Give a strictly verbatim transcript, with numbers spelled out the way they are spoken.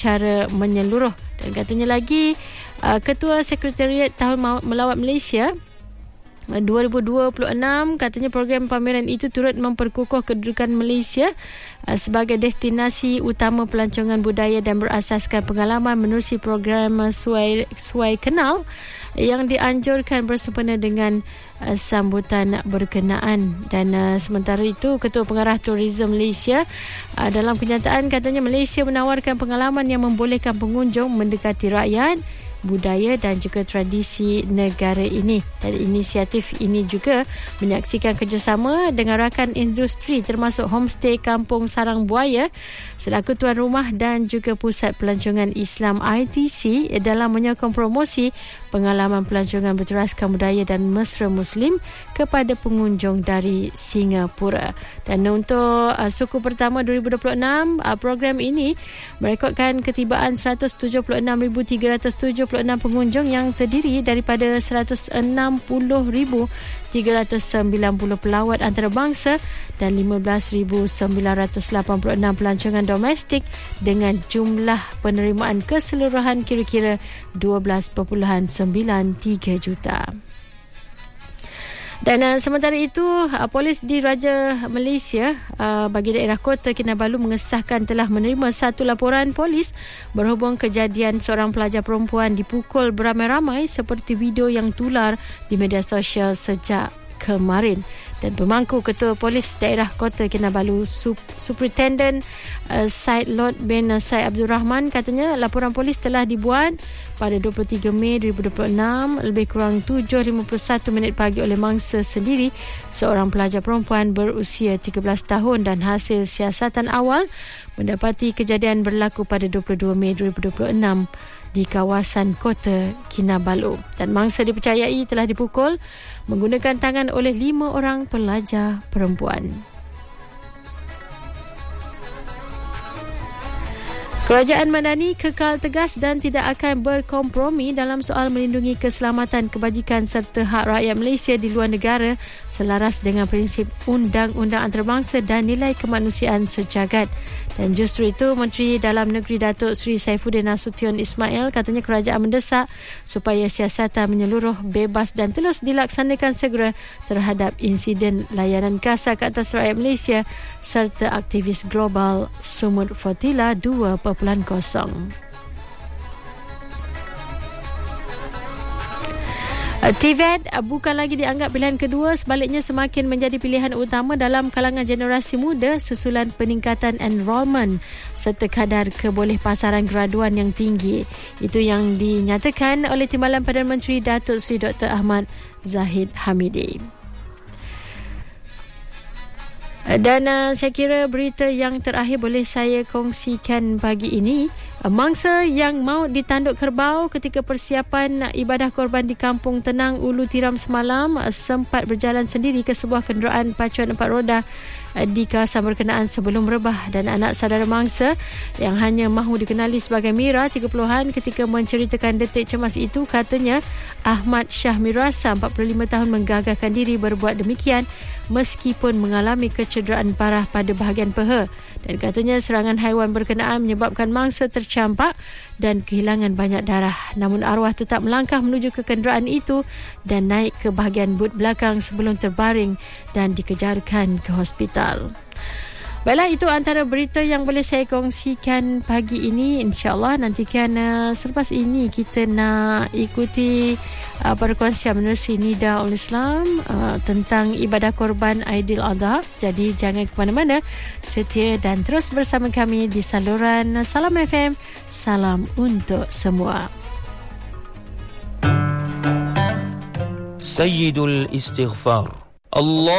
secara menyeluruh. Dan katanya lagi, uh, Ketua Sekretariat Tahun Melawat Malaysia dua ribu dua puluh enam katanya program pameran itu turut memperkukuh kedudukan Malaysia uh, sebagai destinasi utama pelancongan budaya dan berasaskan pengalaman menerusi program uh, Suai, Suai Kenal yang dianjurkan bersempena dengan uh, sambutan berkenaan. Dan uh, sementara itu, Ketua Pengarah Tourism Malaysia uh, dalam kenyataan katanya Malaysia menawarkan pengalaman yang membolehkan pengunjung mendekati rakyat, budaya dan juga tradisi negara ini. Dan inisiatif ini juga menyaksikan kerjasama dengan rakan industri termasuk homestay Kampung Sarang Buaya selaku tuan rumah dan juga Pusat Pelancongan Islam I T C dalam menyokong promosi pengalaman pelancongan berteraskan budaya dan mesra Muslim kepada pengunjung dari Singapura. Dan untuk uh, suku pertama dua ribu dua puluh enam, uh, program ini merekodkan ketibaan seratus tujuh puluh enam ribu tiga ratus tujuh puluh enam pengunjung yang terdiri daripada seratus enam puluh ribu tiga ratus sembilan puluh pelawat antarabangsa dan lima belas ribu sembilan ratus lapan puluh enam pelancongan domestik dengan jumlah penerimaan keseluruhan kira-kira dua belas perpuluhan sembilan tiga juta. Dan uh, sementara itu, uh, Polis Diraja Malaysia uh, bagi daerah Kota Kinabalu mengesahkan telah menerima satu laporan polis berhubung kejadian seorang pelajar perempuan dipukul beramai-ramai seperti video yang tular di media sosial sejak kemarin. Dan pemangku Ketua Polis Daerah Kota Kinabalu Sup, Superintendent uh, Syed Lord bin Syed Abdul Rahman katanya laporan polis telah dibuat pada dua puluh tiga Mei dua ribu dua puluh enam lebih kurang tujuh lima puluh satu minit pagi oleh mangsa sendiri, seorang pelajar perempuan berusia tiga belas tahun, dan hasil siasatan awal mendapati kejadian berlaku pada dua puluh dua Mei dua ribu dua puluh enam di kawasan Kota Kinabalu. Dan mangsa dipercayai telah dipukul menggunakan tangan oleh lima orang pelajar perempuan. Kerajaan Madani kekal tegas dan tidak akan berkompromi dalam soal melindungi keselamatan, kebajikan serta hak rakyat Malaysia di luar negara selaras dengan prinsip undang-undang antarabangsa dan nilai kemanusiaan sejagat. Dan justru itu, Menteri Dalam Negeri Datuk Seri Saifuddin Nasution Ismail katanya kerajaan mendesak supaya siasatan menyeluruh, bebas dan terus dilaksanakan segera terhadap insiden layanan kasar ke atas rakyat Malaysia serta aktivis global Sumut Flotilla dua titik kosong. T V E T bukan lagi dianggap pilihan kedua, sebaliknya semakin menjadi pilihan utama dalam kalangan generasi muda susulan peningkatan enrolment serta kadar kebolehpasaran graduan yang tinggi. Itu yang dinyatakan oleh Timbalan Perdana Menteri Datuk Seri Doktor Ahmad Zahid Hamidi. Dan uh, saya kira berita yang terakhir boleh saya kongsikan pagi ini. Uh, mangsa yang maut ditanduk kerbau ketika persiapan uh, ibadah korban di Kampung Tenang Ulu Tiram semalam uh, sempat berjalan sendiri ke sebuah kenderaan pacuan empat roda uh, di kawasan berkenaan sebelum rebah. Dan anak saudara mangsa yang hanya mahu dikenali sebagai Mira tiga puluhan ketika menceritakan detik cemas itu, katanya Ahmad Shah Mirasa empat puluh lima tahun menggagalkan diri berbuat demikian meskipun mengalami kecederaan parah pada bahagian peha. Dan katanya serangan haiwan berkenaan menyebabkan mangsa tercampak dan kehilangan banyak darah. Namun arwah tetap melangkah menuju ke kenderaan itu dan naik ke bahagian but belakang sebelum terbaring dan dikejarkan ke hospital. Baiklah, itu antara berita yang boleh saya kongsikan pagi ini. InsyaAllah nantikan uh, selepas ini kita nak ikuti uh, perkongsian menerusi Nida Ul Islam uh, tentang ibadah korban Aidiladha. Jadi jangan ke mana-mana, setia dan terus bersama kami di saluran Salam F M. Salam untuk semua. Sayyidul Istighfar. Allah